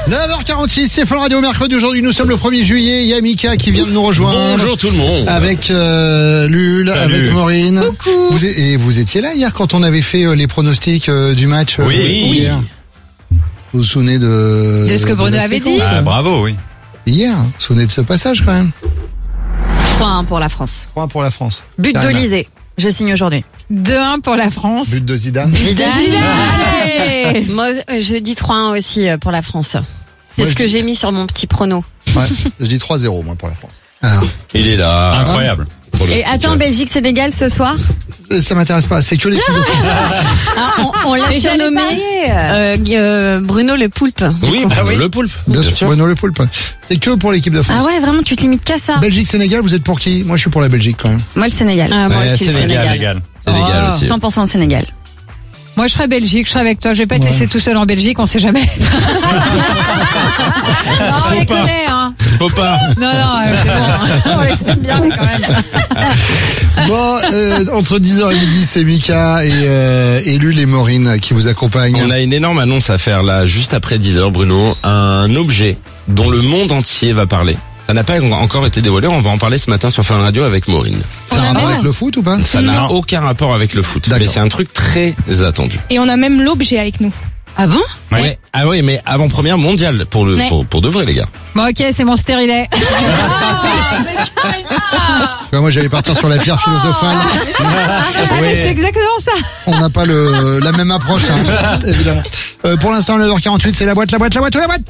9h46, c'est Fun Radio mercredi. Aujourd'hui, nous sommes le 1er juillet. Il y a Mika qui vient de nous rejoindre. Bonjour tout le monde. Avec Lul, Salut. avec Maureen. Coucou. Vous étiez là hier quand on avait fait les pronostics du match Oui. hier. Vous vous souvenez de ce que Bruno la avait séquence dit. Ah, bravo, oui. Hier, vous vous souvenez de ce passage quand même. 3-1 pour la France. 3 pour la France. But Carrément. d'Olysée. Je signe aujourd'hui. 2-1 pour la France. But de Zidane. Allez. Moi, je dis 3-1 aussi pour la France. C'est Moi, ce que j'ai mis sur mon petit prono. Ouais, je dis 3-0 moi pour la France. Alors, Il est là. Incroyable. Pour le Et sticker. attends, Belgique-Sénégal ce soir. ça m'intéresse pas, c'est que les filles de France. On l'a Mais j'allais surnommé Bruno le Poulpe. Oui, le poulpe. Bien sûr. Bruno Le Poulpe. C'est que pour l'équipe de France. Ah ouais, vraiment, tu te limites qu'à ça. Belgique-Sénégal, vous êtes pour qui? Moi je suis pour la Belgique quand même. Moi, le Sénégal. Moi Ouais, aussi, le Sénégal. Sénégal Oh. aussi. 100% le Sénégal. Moi, je serais Belgique, je serais avec toi. Je vais pas te laisser tout seul en Belgique, on sait jamais. Non, on les connaît, hein. Faut pas. Non, c'est bon. On les aime bien, quand même. Bon, entre 10h et midi, c'est Mika et Lul et Maureen qui vous accompagnent. On a une énorme annonce à faire là, juste après 10h, Bruno. Un objet dont le monde entier va parler. Ça n'a pas encore été dévoilé, on va en parler ce matin sur Fun Radio avec Maureen. Ça a un rapport avec le foot ou pas? Ça n'a aucun rapport avec le foot, D'accord. mais c'est un truc très attendu. Et on a même l'objet avec nous. Ah bon? Ouais. Ah oui, mais avant-première mondiale pour le Ouais. pour de vrai les gars. Bon, ok, c'est mon stérilet. Moi j'allais partir sur la pierre philosophale. Mais c'est exactement ça. On n'a pas la même approche, hein, évidemment. Pour l'instant, 9h48, c'est la boîte. La boîte, la boîte,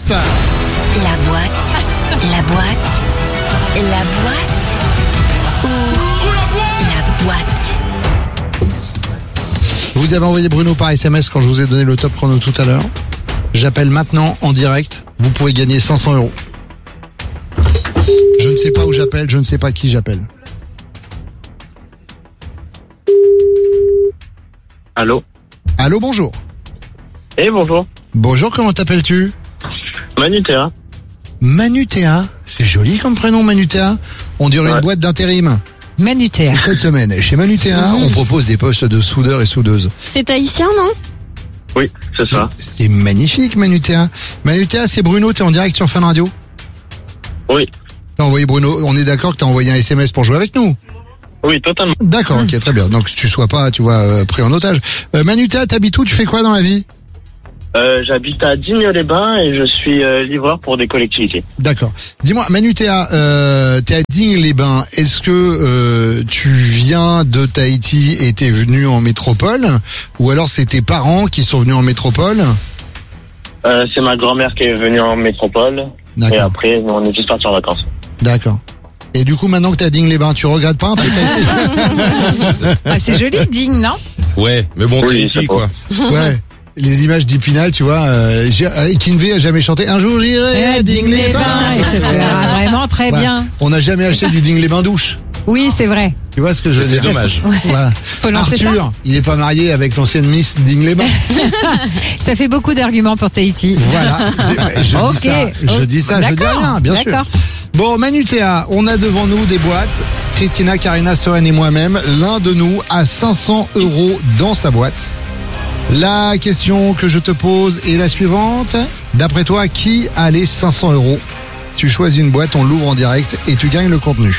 la boîte. Vous avez envoyé Bruno par SMS quand je vous ai donné le top chrono tout à l'heure. J'appelle maintenant en direct. Vous pouvez gagner 500 €. Je ne sais pas où j'appelle, je ne sais pas qui j'appelle. Allô? Allô, bonjour. Eh, bonjour. Bonjour, comment t'appelles-tu? Manutéa. Manutéa. C'est joli comme prénom, Manutéa. On dirait une Ouais. boîte d'intérim. Manutéa. Cette semaine, chez Manutéa, on propose des postes de soudeurs et soudeuses. C'est haïtien, non? Oui, c'est ça. C'est magnifique, Manutéa. Manutéa, c'est Bruno, t'es en direct sur Fun Radio? Oui. T'as envoyé Bruno, on est d'accord que t'as envoyé un SMS pour jouer avec nous? Oui, totalement. D'accord, ok, très bien. Donc tu sois pas, tu vois, pris en otage. Manutéa, t'habites où? Tu fais quoi dans la vie? J'habite à Digne-les-Bains et je suis livreur pour des collectivités. D'accord. Dis-moi, Manutéa, t'es à Digne-les-Bains. Est-ce que tu viens de Tahiti et t'es venu en métropole? Ou alors c'est tes parents qui sont venus en métropole? C'est ma grand-mère qui est venue en métropole. Et D'accord. après, on est juste partis en vacances. D'accord. Et du coup, maintenant que t'es à Digne-les-Bains, tu regrettes pas un peu Tahiti? Ah, c'est joli, digne, non? Ouais, mais bon, Oui, Tahiti ça quoi. Ouais. Les images d'Ipinal, tu vois, Kinvey a jamais chanté. Un jour j'irai à Digne-les-Bains. Et ça sera vraiment très Ouais. bien. On n'a jamais acheté du Digne-les-Bains douche. Oui, c'est vrai. Tu vois ce que je veux C'est dire? dommage. Voilà. Faut lancer Arthur, il est pas marié avec l'ancienne Miss Digne-les-Bains. Ça fait beaucoup d'arguments pour Tahiti. Voilà. Je dis ça, je dis rien, bien sûr. D'accord. Bon, Manutéa, on a devant nous des boîtes. Christina, Karina, Soren et moi-même, l'un de nous a 500 € dans sa boîte. La question que je te pose est la suivante. D'après toi, qui a les 500 €? Tu choisis une boîte, on l'ouvre en direct et tu gagnes le contenu.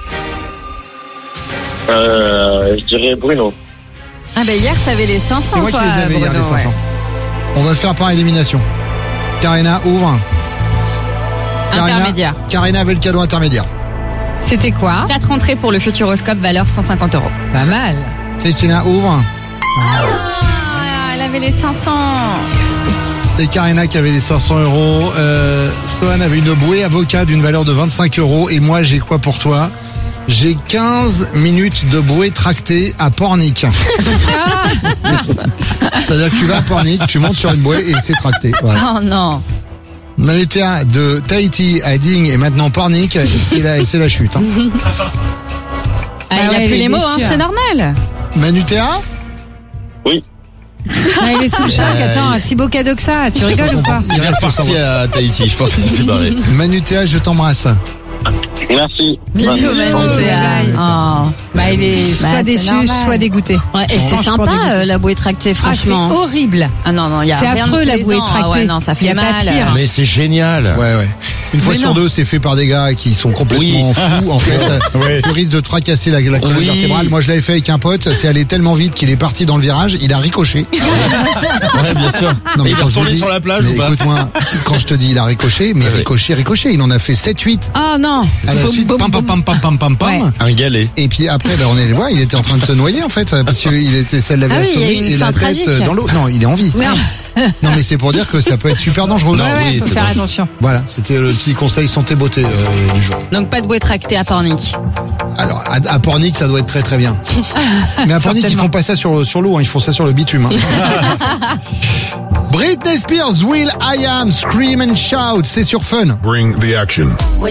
Je dirais Bruno. Ah ben hier, t'avais les 500, C'est moi qui toi, les avais hier, Bruno, les 500. ouais. On va faire par élimination. Karina, ouvre. Intermédiaire. Karina avait le cadeau intermédiaire. C'était quoi? 4 entrées pour le Futuroscope, valeur 150 €. Pas mal. Christina, ouvre. Ah, elle avait les 500. C'est Karina qui avait les 500 €. Sohan avait une bouée avocat d'une valeur de 25 €. Et moi, j'ai quoi pour toi? J'ai 15 minutes de bouée tractée à Pornic. C'est-à-dire que tu vas à Pornic, tu montes sur une bouée et c'est tracté. Voilà. Oh non. Manutéa de Tahiti à Digne et maintenant Pornic, c'est la chute. Hein. Ah, il ouais, a il plus est les mots, déçu, hein, hein. c'est normal. Manutéa? Oui. Ah, il est sous le choc. Attends, un si beau cadeau que ça. Tu rigoles ou pas? Il est reparti à Tahiti, je pense qu'il s'est barré. Manutéa, je t'embrasse. Merci. Bisous, Bonne- Manu. Bye bye. Oh. Bah, il est soit c'est déçu, normal. soit dégoûté. Ouais, et c'est Franchement, sympa dégoûté. la bouée tractée, Ah, c'est franchement. horrible. Ah non, non, il y a C'est rien de affreux, la plaisant. bouée Ah tractée. ouais, non, ça Y fait a pas mal. pire. Mais c'est génial. Ouais. Une fois Mais sur non. deux, c'est fait par des gars qui sont complètement fous. En fait, tu risques de tracasser la colonne Oui. vertébrale. Moi, je l'avais fait avec un pote. C'est allé tellement vite qu'il est parti dans le virage. Il a ricoché. Ouais, bien sûr. Non, Et il est quand je retourné dis- sur la plage mais ou pas? écoute-moi, quand je te dis il a ricoché, mais Ouais. ricoché, il en a fait 7-8 Oh non. à la Boum, suite. boum, Pam, pam, boum. pam, pam, pam, pam, Ouais. pam. Un galet. Et puis après, on est il était en train de se noyer en fait, parce que ça l'avait Ah oui, il y a assommé une et la fin tête tragique. dans l'eau. Non, il est en vie. Non. Non, mais c'est pour dire que ça peut être super dangereux. Non, Ouais, oui, faut c'est faire bon. attention. Voilà, c'était le petit conseil santé beauté du jour. Donc pas de bouée tractée à Pornic. Alors, à Pornic, ça doit être très très bien. Mais à Pornic, ils Certainement. font pas ça sur l'eau, hein, ils font ça sur le bitume. Hein. Britney Spears, Will I Am, Scream and Shout, c'est sur Fun. Bring the action.